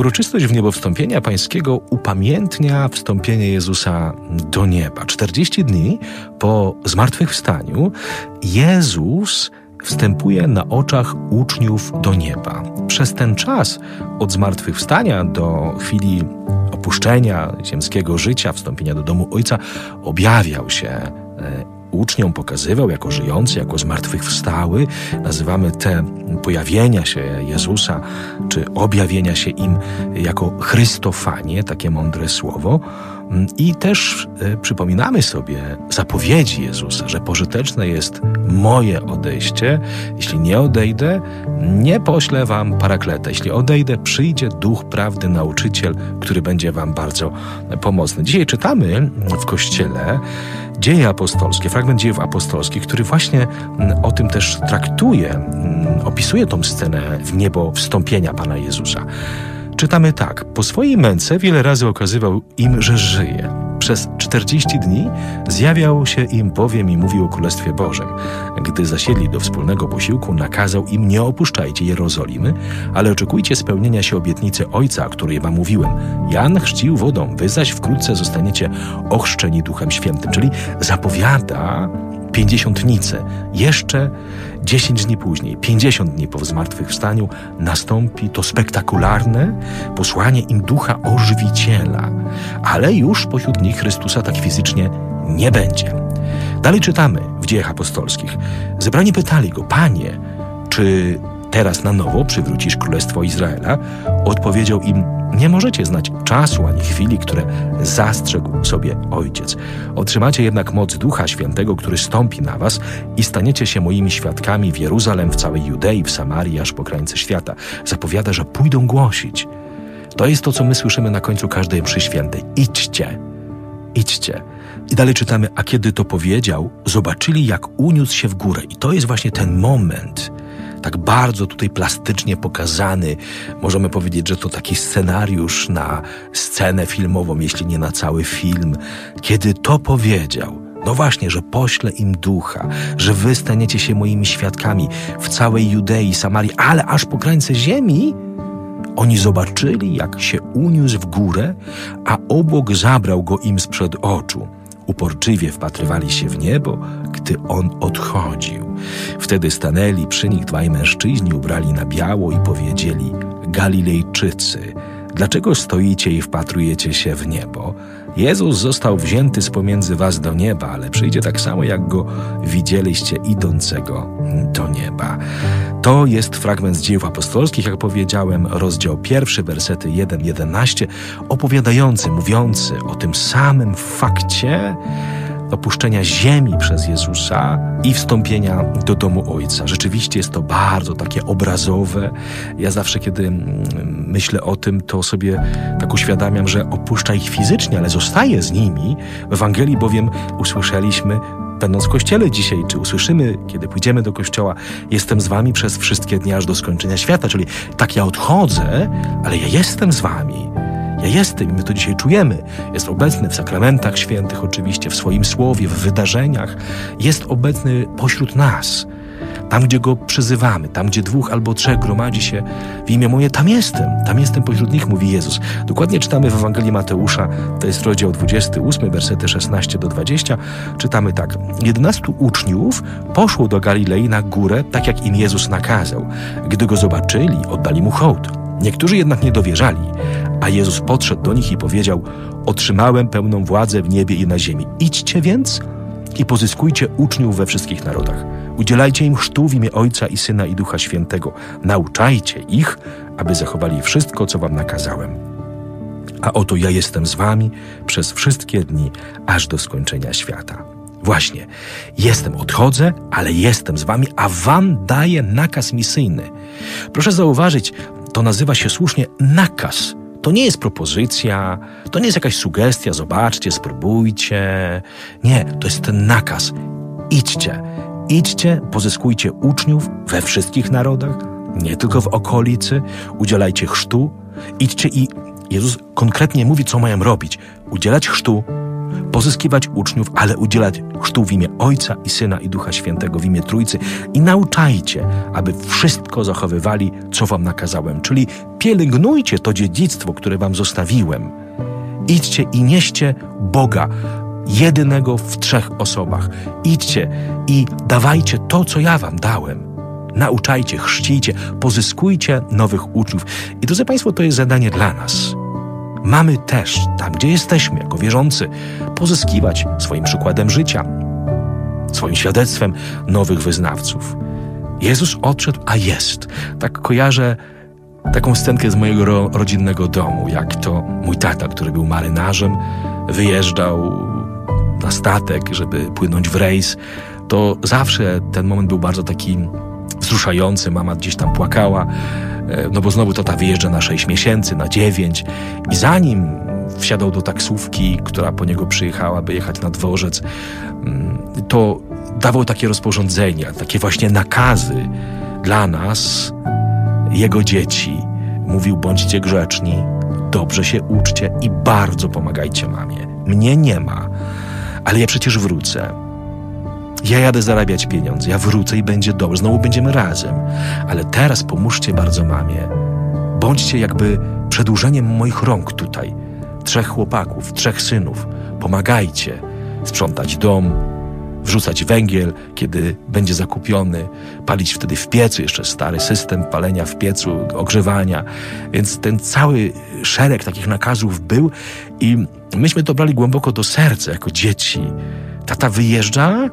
Uroczystość wniebowstąpienia pańskiego upamiętnia wstąpienie Jezusa do nieba. 40 dni po zmartwychwstaniu Jezus wstępuje na oczach uczniów do nieba. Przez ten czas od zmartwychwstania do chwili opuszczenia ziemskiego życia, wstąpienia do domu Ojca, objawiał się uczniom, pokazywał jako żyjący, jako zmartwychwstały. Nazywamy te pojawienia się Jezusa, czy objawienia się im jako Chrystofanie, takie mądre słowo. I też przypominamy sobie zapowiedzi Jezusa, że pożyteczne jest moje odejście. Jeśli nie odejdę, nie poślę wam parakleta. Jeśli odejdę, przyjdzie Duch Prawdy, Nauczyciel, który będzie wam bardzo pomocny. Dzisiaj czytamy w Kościele Dzieje apostolskie, fragment Dziejów apostolskich, który właśnie o tym też traktuje, opisuje tą scenę w niebo wstąpienia Pana Jezusa. Czytamy tak: po swojej męce wiele razy okazywał im, że żyje. Przez 40 dni zjawiał się im bowiem i mówił o Królestwie Bożym. Gdy zasiedli do wspólnego posiłku, nakazał im: nie opuszczajcie Jerozolimy, ale oczekujcie spełnienia się obietnicy Ojca, o której wam mówiłem. Jan chrzcił wodą, wy zaś wkrótce zostaniecie ochrzczeni Duchem Świętym. Czyli zapowiada pięćdziesiątnicę. Jeszcze 10 dni później, 50 dni po zmartwychwstaniu, nastąpi to spektakularne posłanie im Ducha Ożywiciela. Ale już pośród nich Chrystusa tak fizycznie nie będzie. Dalej czytamy w Dziejach apostolskich. Zebrani pytali go: Panie, czy teraz na nowo przywrócisz Królestwo Izraela? Odpowiedział im: nie możecie znać czasu ani chwili, które zastrzegł sobie Ojciec. Otrzymacie jednak moc Ducha Świętego, który stąpi na was i staniecie się moimi świadkami w Jeruzalem, w całej Judei, w Samarii, aż po krańce świata. Zapowiada, że pójdą głosić. To jest to, co my słyszymy na końcu każdej mszy świętej. Idźcie, idźcie. I dalej czytamy: a kiedy to powiedział, zobaczyli, jak uniósł się w górę. I to jest właśnie ten moment, tak bardzo tutaj plastycznie pokazany. Możemy powiedzieć, że to taki scenariusz na scenę filmową, jeśli nie na cały film. Kiedy to powiedział, no właśnie, że pośle im Ducha, że wy staniecie się moimi świadkami w całej Judei, Samarii, ale aż po krańce ziemi, oni zobaczyli, jak się uniósł w górę, a obłok zabrał go im sprzed oczu. Uporczywie wpatrywali się w niebo, gdy on odchodził. Wtedy stanęli przy nich dwaj mężczyźni ubrani na biało i powiedzieli: Galilejczycy, dlaczego stoicie i wpatrujecie się w niebo? Jezus został wzięty z pomiędzy was do nieba, ale przyjdzie tak samo, jak go widzieliście idącego do nieba. To jest fragment z Dziejów apostolskich, jak powiedziałem, rozdział 1, wersety 1-11, opowiadający, mówiący o tym samym fakcie opuszczenia ziemi przez Jezusa i wstąpienia do domu Ojca. Rzeczywiście jest to bardzo takie obrazowe. Ja zawsze, kiedy myślę o tym, to sobie tak uświadamiam, że opuszcza ich fizycznie, ale zostaje z nimi. W Ewangelii bowiem usłyszeliśmy, będąc w Kościele dzisiaj, czy usłyszymy, kiedy pójdziemy do Kościoła: jestem z wami przez wszystkie dni aż do skończenia świata. Czyli tak, ja odchodzę, ale ja jestem z wami. Ja jestem i my to dzisiaj czujemy. Jest obecny w sakramentach świętych oczywiście, w swoim słowie, w wydarzeniach. Jest obecny pośród nas. Tam, gdzie Go przyzywamy, tam, gdzie 2 albo 3 gromadzi się w imię moje, tam jestem pośród nich, mówi Jezus. Dokładnie czytamy w Ewangelii Mateusza, to jest rozdział 28, wersety 16-20. Czytamy tak: 11 uczniów poszło do Galilei na górę, tak jak im Jezus nakazał. Gdy Go zobaczyli, oddali Mu hołd. Niektórzy jednak nie dowierzali, a Jezus podszedł do nich i powiedział: otrzymałem pełną władzę w niebie i na ziemi. Idźcie więc i pozyskujcie uczniów we wszystkich narodach. Udzielajcie im chrztu w imię Ojca i Syna i Ducha Świętego. Nauczajcie ich, aby zachowali wszystko, co wam nakazałem. A oto ja jestem z wami przez wszystkie dni, aż do skończenia świata. Właśnie, odchodzę, ale jestem z wami, a wam daję nakaz misyjny. Proszę zauważyć, to nazywa się słusznie nakaz. To nie jest propozycja, to nie jest jakaś sugestia: zobaczcie, spróbujcie. Nie, to jest ten nakaz. Idźcie, pozyskujcie uczniów we wszystkich narodach, nie tylko w okolicy, udzielajcie chrztu. Idźcie i Jezus konkretnie mówi, co mają robić. Udzielać chrztu, pozyskiwać uczniów, ale udzielać chrztu w imię Ojca i Syna i Ducha Świętego, w imię Trójcy i nauczajcie, aby wszystko zachowywali, co wam nakazałem. Czyli pielęgnujcie to dziedzictwo, które wam zostawiłem. Idźcie i nieście Boga, jedynego w 3 osobach. Idźcie i dawajcie to, co ja wam dałem. Nauczajcie, chrzcijcie, pozyskujcie nowych uczniów. I drodzy Państwo, to jest zadanie dla nas. Mamy też, tam gdzie jesteśmy, jako wierzący, pozyskiwać swoim przykładem życia, swoim świadectwem nowych wyznawców. Jezus odszedł, a jest. Tak kojarzę taką scenkę z mojego rodzinnego domu, jak to mój tata, który był marynarzem, wyjeżdżał na statek, żeby płynąć w rejs. To zawsze ten moment był bardzo taki wzruszający. Mama gdzieś tam płakała, no bo znowu tata wyjeżdża na 6 miesięcy, na 9 i zanim wsiadał do taksówki, która po niego przyjechała, by jechać na dworzec, to dawał takie rozporządzenia, takie właśnie nakazy dla nas, jego dzieci. Mówił: bądźcie grzeczni, dobrze się uczcie i bardzo pomagajcie mamie. Mnie nie ma, ale ja przecież wrócę. Ja jadę zarabiać pieniądze, ja wrócę i będzie dobrze, znowu będziemy razem. Ale teraz pomóżcie bardzo mamie. Bądźcie jakby przedłużeniem moich rąk tutaj. 3 chłopaków, 3 synów. Pomagajcie sprzątać dom, wrzucać węgiel, kiedy będzie zakupiony, palić wtedy w piecu, jeszcze stary system palenia w piecu, ogrzewania. Więc ten cały szereg takich nakazów był i myśmy to brali głęboko do serca jako dzieci. Tata wyjeżdża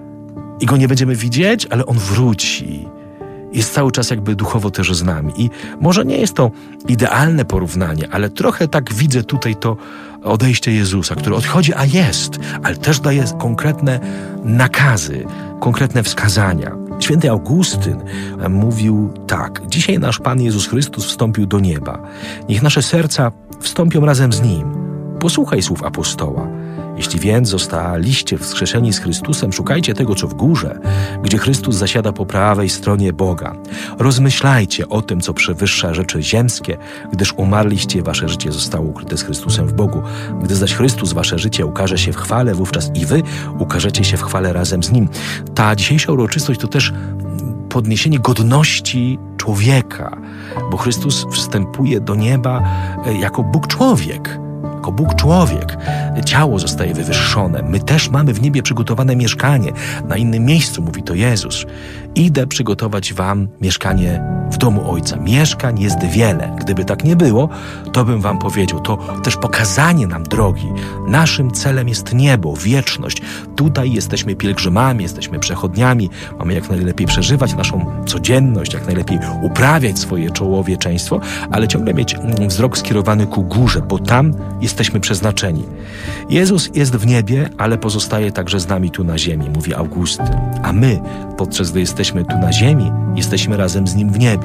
i go nie będziemy widzieć, ale on wróci. Jest cały czas jakby duchowo też z nami. I może nie jest to idealne porównanie, ale trochę tak widzę tutaj to odejście Jezusa, który odchodzi, a jest, ale też daje konkretne nakazy, konkretne wskazania. Święty Augustyn mówił tak: dzisiaj nasz Pan Jezus Chrystus wstąpił do nieba. Niech nasze serca wstąpią razem z Nim. Posłuchaj słów apostoła. Jeśli więc zostaliście wskrzeszeni z Chrystusem, szukajcie tego, co w górze, gdzie Chrystus zasiada po prawej stronie Boga. Rozmyślajcie o tym, co przewyższa rzeczy ziemskie, gdyż umarliście, wasze życie zostało ukryte z Chrystusem w Bogu. Gdy zaś Chrystus wasze życie ukaże się w chwale, wówczas i wy ukażecie się w chwale razem z Nim. Ta dzisiejsza uroczystość to też podniesienie godności człowieka, bo Chrystus wstępuje do nieba jako Bóg człowiek. Jako Bóg człowiek. Ciało zostaje wywyższone. My też mamy w niebie przygotowane mieszkanie. Na innym miejscu mówi to Jezus. Idę przygotować wam mieszkanie w domu Ojca. Mieszkań jest wiele. Gdyby tak nie było, to bym wam powiedział. To też pokazanie nam drogi. Naszym celem jest niebo, wieczność. Tutaj jesteśmy pielgrzymami, jesteśmy przechodniami. Mamy jak najlepiej przeżywać naszą codzienność, jak najlepiej uprawiać swoje czołowieczeństwo, ale ciągle mieć wzrok skierowany ku górze, bo tam jesteśmy przeznaczeni. Jezus jest w niebie, ale pozostaje także z nami tu na ziemi, mówi Augustyn. A my, podczas gdy jesteśmy tu na ziemi, jesteśmy razem z Nim w niebie.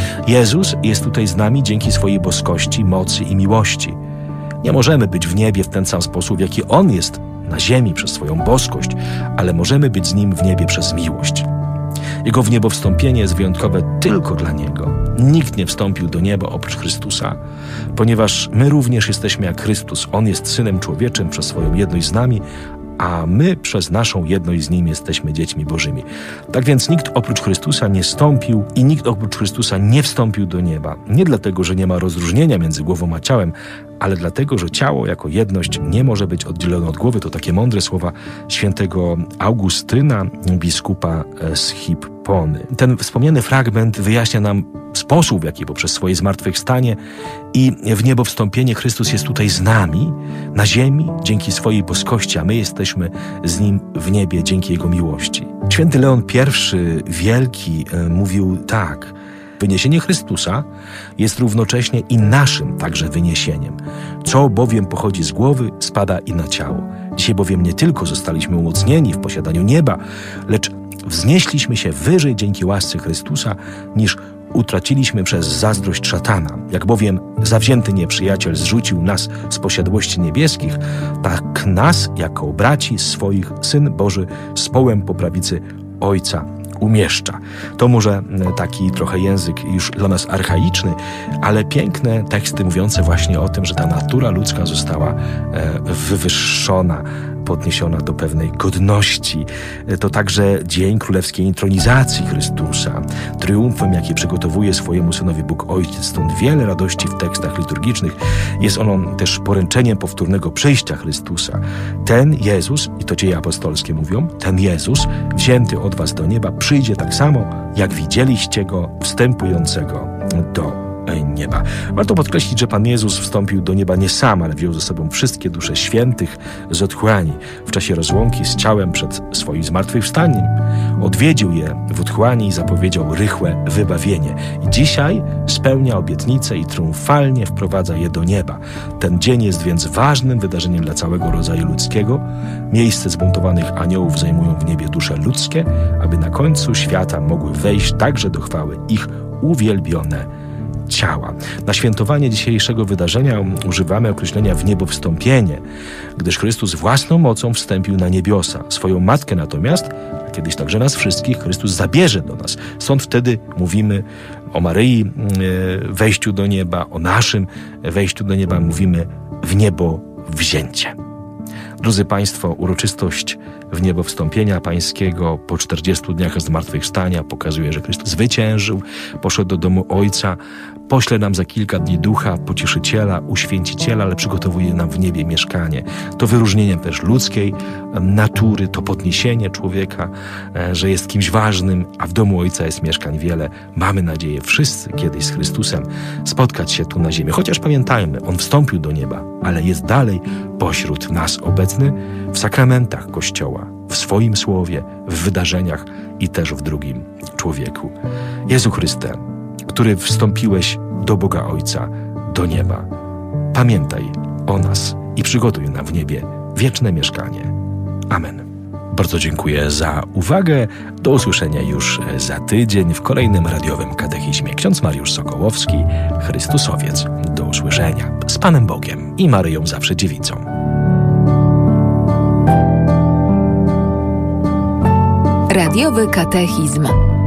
Jezus jest tutaj z nami dzięki swojej boskości, mocy i miłości. Nie możemy być w niebie w ten sam sposób, w jaki On jest na ziemi przez swoją boskość, ale możemy być z Nim w niebie przez miłość. Jego wniebowstąpienie jest wyjątkowe tylko dla Niego. Nikt nie wstąpił do nieba oprócz Chrystusa, ponieważ my również jesteśmy jak Chrystus. On jest Synem Człowieczym przez swoją jedność z nami, a my przez naszą jedność z Nim jesteśmy dziećmi Bożymi. Tak więc nikt oprócz Chrystusa nie wstąpił i nikt oprócz Chrystusa nie wstąpił do nieba. Nie dlatego, że nie ma rozróżnienia między głową a ciałem, ale dlatego, że ciało jako jedność nie może być oddzielone od głowy. To takie mądre słowa świętego Augustyna, biskupa z Hippony. Ten wspomniany fragment wyjaśnia nam sposób, w jaki poprzez swoje zmartwychwstanie i w niebo wstąpienie Chrystus jest tutaj z nami, na ziemi, dzięki swojej boskości, a my jesteśmy z Nim w niebie dzięki Jego miłości. Święty Leon I Wielki mówił tak: wyniesienie Chrystusa jest równocześnie i naszym także wyniesieniem. Co bowiem pochodzi z głowy, spada i na ciało. Dzisiaj bowiem nie tylko zostaliśmy umocnieni w posiadaniu nieba, lecz wznieśliśmy się wyżej dzięki łasce Chrystusa, niż utraciliśmy przez zazdrość szatana. Jak bowiem zawzięty nieprzyjaciel zrzucił nas z posiadłości niebieskich, tak nas, jako braci swoich, Syn Boży z połem po prawicy Ojca umieszcza. To może taki trochę język już dla nas archaiczny, ale piękne teksty mówiące właśnie o tym, że ta natura ludzka została wywyższona, podniesiona do pewnej godności. To także dzień królewskiej intronizacji Chrystusa, triumfem, jaki przygotowuje swojemu Synowi Bóg Ojciec. Stąd wiele radości w tekstach liturgicznych. Jest ono też poręczeniem powtórnego przyjścia Chrystusa. Ten Jezus, i to dzieje apostolskie mówią, ten Jezus, wzięty od was do nieba, przyjdzie tak samo, jak widzieliście Go wstępującego do nieba. Warto podkreślić, że Pan Jezus wstąpił do nieba nie sam, ale wziął ze sobą wszystkie dusze świętych z otchłani. W czasie rozłąki z ciałem przed swoim zmartwychwstaniem odwiedził je w otchłani i zapowiedział rychłe wybawienie. I dzisiaj spełnia obietnicę i triumfalnie wprowadza je do nieba. Ten dzień jest więc ważnym wydarzeniem dla całego rodzaju ludzkiego. Miejsce zbuntowanych aniołów zajmują w niebie dusze ludzkie, aby na końcu świata mogły wejść także do chwały ich uwielbione ciała. Na świętowanie dzisiejszego wydarzenia używamy określenia w niebo wstąpienie, gdyż Chrystus własną mocą wstąpił na niebiosa. Swoją matkę natomiast, a kiedyś także nas wszystkich, Chrystus zabierze do nas. Stąd wtedy mówimy o Maryi wejściu do nieba, o naszym wejściu do nieba mówimy w niebo wzięcie. Drodzy Państwo, uroczystość w niebo wstąpienia Pańskiego po 40 dniach zmartwychwstania pokazuje, że Chrystus zwyciężył, poszedł do domu Ojca, pośle nam za kilka dni Ducha, Pocieszyciela, Uświęciciela, ale przygotowuje nam w niebie mieszkanie. To wyróżnienie też ludzkiej natury, to podniesienie człowieka, że jest kimś ważnym, a w domu Ojca jest mieszkań wiele. Mamy nadzieję wszyscy kiedyś z Chrystusem spotkać się tu na ziemi. Chociaż pamiętajmy, On wstąpił do nieba, ale jest dalej pośród nas obecny w sakramentach Kościoła, w swoim słowie, w wydarzeniach i też w drugim człowieku. Jezu Chryste, który wstąpiłeś do Boga Ojca, do nieba, pamiętaj o nas i przygotuj nam w niebie wieczne mieszkanie. Amen. Bardzo dziękuję za uwagę. Do usłyszenia już za tydzień w kolejnym radiowym katechizmie. Ksiądz Mariusz Sokołowski, Chrystusowiec. Do usłyszenia. Z Panem Bogiem i Maryją zawsze dziewicą. Radiowy katechizm.